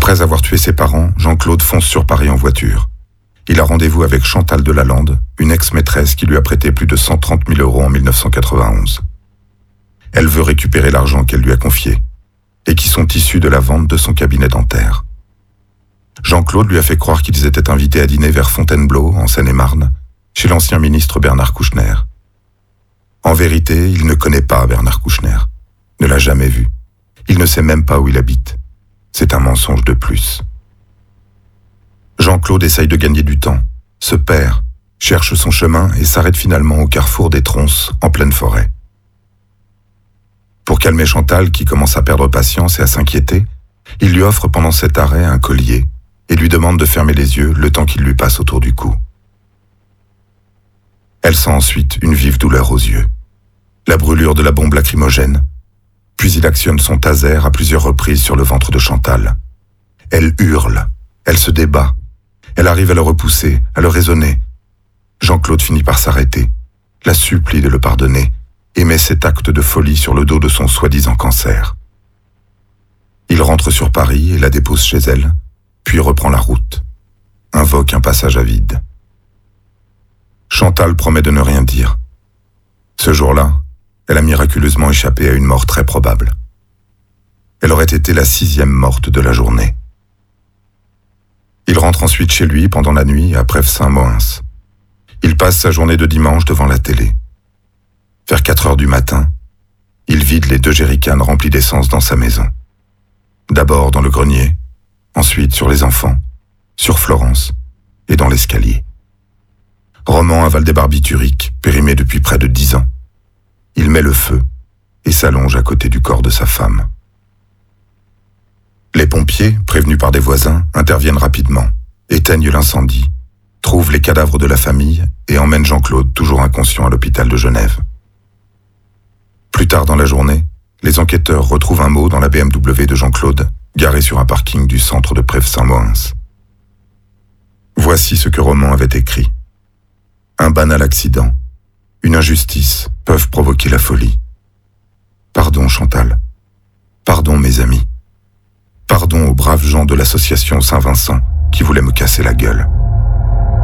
Après avoir tué ses parents, Jean-Claude fonce sur Paris en voiture. Il a rendez-vous avec Chantal Delalande, une ex-maîtresse qui lui a prêté plus de 130 000 € en 1991. Elle veut récupérer l'argent qu'elle lui a confié et qui sont issus de la vente de son cabinet dentaire. Jean-Claude lui a fait croire qu'ils étaient invités à dîner vers Fontainebleau, en Seine-et-Marne, chez l'ancien ministre Bernard Kouchner. En vérité, il ne connaît pas Bernard Kouchner, ne l'a jamais vu. Il ne sait même pas où il habite. C'est un mensonge de plus. Jean-Claude essaye de gagner du temps, se perd, cherche son chemin et s'arrête finalement au carrefour des Tronces, en pleine forêt. Pour calmer Chantal, qui commence à perdre patience et à s'inquiéter, il lui offre pendant cet arrêt un collier et lui demande de fermer les yeux le temps qu'il lui passe autour du cou. Elle sent ensuite une vive douleur aux yeux, la brûlure de la bombe lacrymogène, puis il actionne son taser à plusieurs reprises sur le ventre de Chantal. Elle hurle, elle se débat, elle arrive à le repousser, à le raisonner. Jean-Claude finit par s'arrêter, la supplie de le pardonner et met cet acte de folie sur le dos de son soi-disant cancer. Il rentre sur Paris et la dépose chez elle, puis reprend la route, invoque un passage à vide. Chantal promet de ne rien dire. Ce jour-là, elle a miraculeusement échappé à une mort très probable. Elle aurait été la 6e morte de la journée. Il rentre ensuite chez lui pendant la nuit à Prèves-Saint-Moens. Il passe sa journée de dimanche devant la télé. Vers 4 heures du matin, il vide les 2 jerrycans remplis d'essence dans sa maison. D'abord dans le grenier, ensuite sur les enfants, sur Florence et dans l'escalier. Roman avale des barbituriques, périmés depuis près de 10 ans. Il met le feu et s'allonge à côté du corps de sa femme. Les pompiers, prévenus par des voisins, interviennent rapidement, éteignent l'incendie, trouvent les cadavres de la famille et emmènent Jean-Claude, toujours inconscient, à l'hôpital de Genève. Plus tard dans la journée, les enquêteurs retrouvent un mot dans la BMW de Jean-Claude, garée sur un parking du centre de Prèves-Saint-Moens. Voici ce que Roman avait écrit. Un banal accident, une injustice peuvent provoquer la folie. Pardon Chantal, pardon mes amis, pardon aux braves gens de l'association Saint-Vincent qui voulaient me casser la gueule.